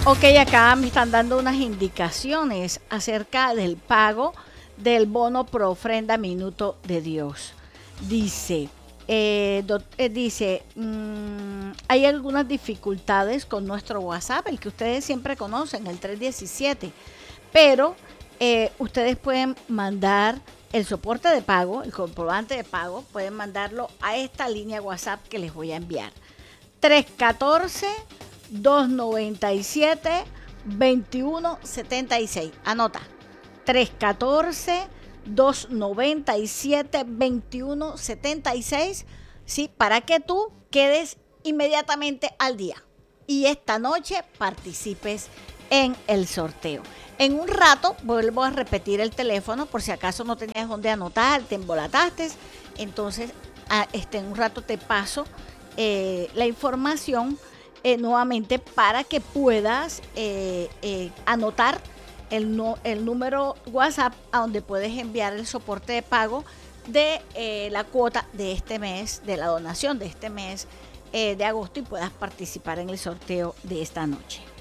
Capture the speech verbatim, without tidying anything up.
Ok, acá me están dando unas indicaciones acerca del pago del bono pro ofrenda minuto de Dios. Dice, eh, doc- eh, dice, mm, hay algunas dificultades con nuestro WhatsApp, el que ustedes siempre conocen, el tres diecisiete, pero eh, ustedes pueden mandar el soporte de pago, el comprobante de pago, pueden mandarlo a esta línea WhatsApp que les voy a enviar. Tres uno cuatro, dos nueve siete, dos uno siete seis. Anota. Tres uno cuatro, dos nueve siete, dos uno siete seis. ¿Sí? Para que tú quedes inmediatamente al día. Y esta noche participes en el sorteo. En un rato vuelvo a repetir el teléfono por si acaso no tenías dónde anotar, te embolataste. Entonces, a, este, en un rato te paso eh, la información eh, nuevamente para que puedas eh, eh, anotar el, no, el número WhatsApp a donde puedes enviar el soporte de pago de eh, la cuota de este mes, de la donación de este mes eh, de agosto, y puedas participar en el sorteo de esta noche.